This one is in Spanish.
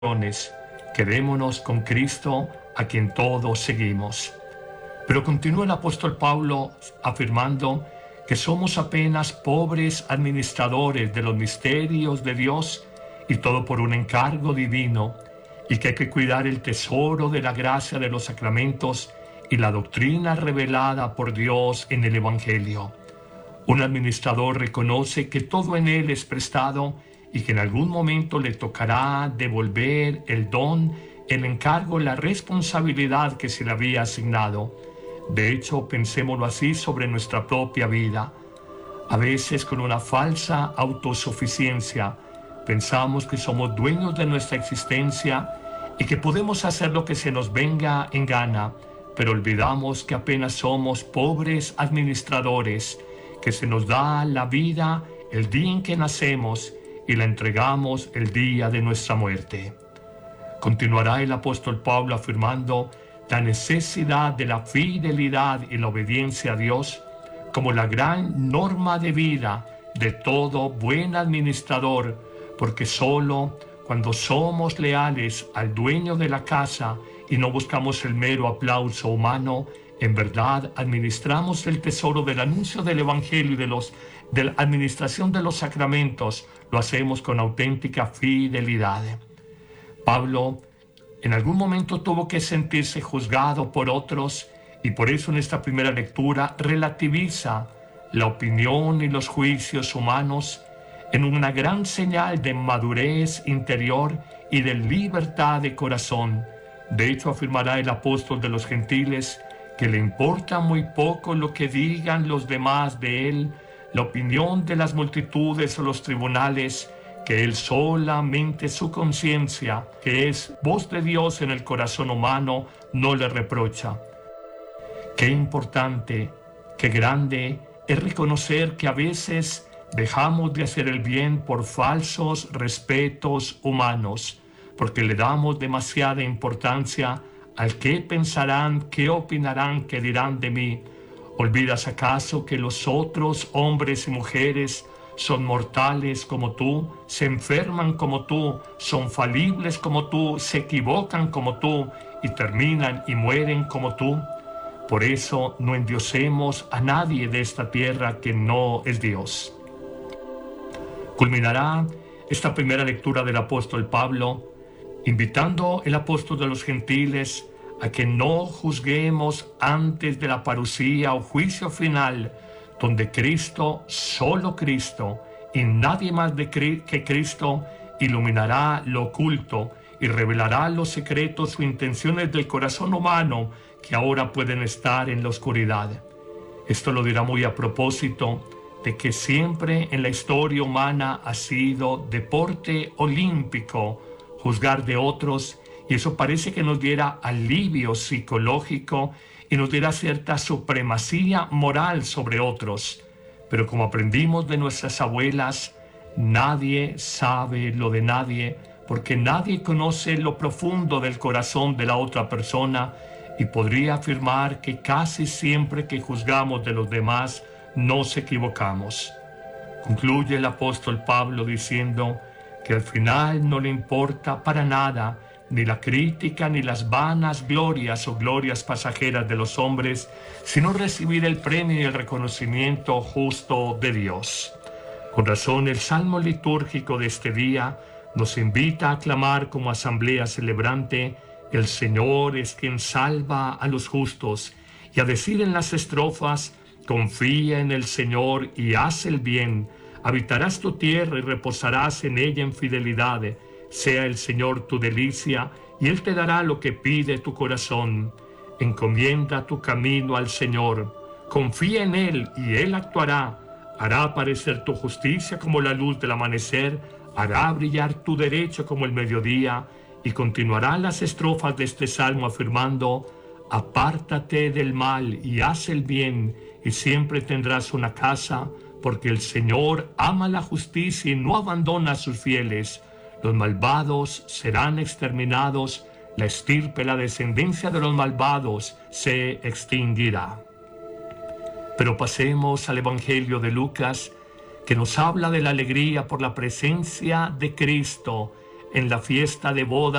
Quedémonos con Cristo, a quien todos seguimos. Pero continúa el apóstol Pablo afirmando que somos apenas pobres administradores de los misterios de Dios, y todo por un encargo divino, y que hay que cuidar el tesoro de la gracia de los sacramentos y la doctrina revelada por Dios en el Evangelio. Un administrador reconoce que todo en él es prestado y que en algún momento le tocará devolver el don, el encargo, la responsabilidad que se le había asignado. De hecho, pensémoslo así sobre nuestra propia vida. A veces, con una falsa autosuficiencia, pensamos que somos dueños de nuestra existencia y que podemos hacer lo que se nos venga en gana, pero olvidamos que apenas somos pobres administradores, que se nos da la vida el día en que nacemos y la entregamos el día de nuestra muerte. Continuará el apóstol Pablo afirmando la necesidad de la fidelidad y la obediencia a Dios como la gran norma de vida de todo buen administrador, porque solo cuando somos leales al dueño de la casa y no buscamos el mero aplauso humano, en verdad administramos el tesoro del anuncio del Evangelio y de la administración de los sacramentos. Lo hacemos con auténtica fidelidad. Pablo en algún momento tuvo que sentirse juzgado por otros, y por eso en esta primera lectura relativiza la opinión y los juicios humanos en una gran señal de madurez interior y de libertad de corazón. De hecho, afirmará el apóstol de los gentiles que le importa muy poco lo que digan los demás de él, la opinión de las multitudes o los tribunales, que él solamente su conciencia, que es voz de Dios en el corazón humano, no le reprocha. Qué importante, qué grande es reconocer que a veces dejamos de hacer el bien por falsos respetos humanos, porque le damos demasiada importancia al qué pensarán, qué opinarán, qué dirán de mí. ¿Olvidas acaso que los otros hombres y mujeres son mortales como tú, se enferman como tú, son falibles como tú, se equivocan como tú y terminan y mueren como tú? Por eso no endiosemos a nadie de esta tierra que no es Dios. Culminará esta primera lectura del apóstol Pablo invitando el apóstol de los gentiles a que no juzguemos antes de la parusía o juicio final, donde Cristo, solo Cristo, y nadie más que Cristo, iluminará lo oculto y revelará los secretos o intenciones del corazón humano que ahora pueden estar en la oscuridad. Esto lo dirá muy a propósito de que siempre en la historia humana ha sido deporte olímpico juzgar de otros, y eso parece que nos diera alivio psicológico y nos diera cierta supremacía moral sobre otros. Pero como aprendimos de nuestras abuelas, nadie sabe lo de nadie, porque nadie conoce lo profundo del corazón de la otra persona, y podría afirmar que casi siempre que juzgamos de los demás nos equivocamos. Concluye el apóstol Pablo diciendo que al final no le importa para nada ni la crítica ni las vanas glorias o glorias pasajeras de los hombres, sino recibir el premio y el reconocimiento justo de Dios. Con razón, el salmo litúrgico de este día nos invita a aclamar como asamblea celebrante: el Señor es quien salva a los justos, y a decir en las estrofas: confía en el Señor y haz el bien, habitarás tu tierra y reposarás en ella en fidelidad. Sea el Señor tu delicia, y Él te dará lo que pide tu corazón. Encomienda tu camino al Señor, confía en Él y Él actuará. Hará aparecer tu justicia como la luz del amanecer, hará brillar tu derecho como el mediodía. Y continuará las estrofas de este salmo afirmando: apártate del mal y haz el bien, y siempre tendrás una casa, porque el Señor ama la justicia y no abandona a sus fieles. Los malvados serán exterminados, la estirpe, la descendencia de los malvados se extinguirá. Pero pasemos al Evangelio de Lucas, que nos habla de la alegría por la presencia de Cristo en la fiesta de boda